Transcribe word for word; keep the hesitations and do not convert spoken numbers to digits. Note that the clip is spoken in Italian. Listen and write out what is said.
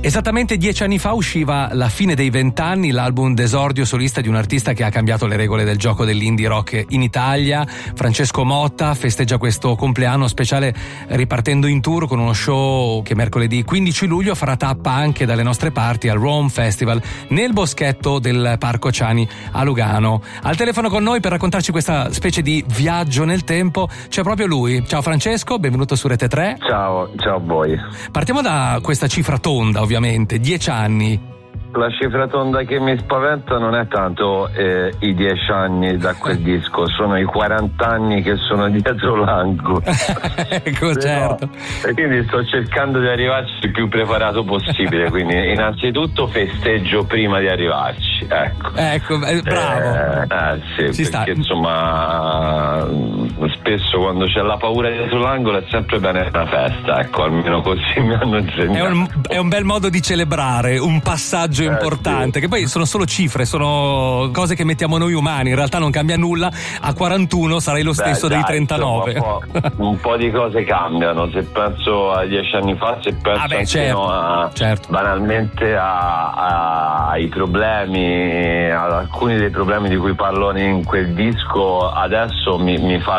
Esattamente dieci anni fa usciva La fine dei vent'anni, l'album d'esordio solista di un artista che ha cambiato le regole del gioco dell'indie rock in Italia. Francesco Motta festeggia questo compleanno speciale ripartendo in tour con uno show che mercoledì quindici luglio farà tappa anche dalle nostre parti al Rome Festival nel boschetto del Parco Ciani a Lugano. Al telefono con noi per raccontarci questa specie di viaggio nel tempo c'è proprio lui. Ciao Francesco, benvenuto su Rete tre. Ciao, ciao a voi. Partiamo da questa cifra tonda, ovviamente, dieci anni. La cifra tonda che mi spaventa non è tanto eh, i dieci anni da quel disco, sono i quaranta anni che sono dietro l'angolo. Ecco, certo. E quindi sto cercando di arrivarci il più preparato possibile, quindi innanzitutto festeggio prima di arrivarci, ecco. Ecco, bravo. Eh, eh sì, Ci perché sta. insomma spesso quando c'è la paura dietro l'angolo è sempre bene una festa, ecco, almeno così mi hanno insegnato. È un, è un bel modo di celebrare un passaggio importante, sì. Che poi sono solo cifre, sono cose che mettiamo noi umani, in realtà non cambia nulla. A quarantuno sarai lo stesso Beh, dei dai, trentanove. Insomma, un, po', un po' di cose cambiano, se penso a dieci anni fa, se penso Ah beh, anche certo, no, a, certo. banalmente a, a, ai problemi, ad alcuni dei problemi di cui parlo in quel disco, adesso mi, mi fa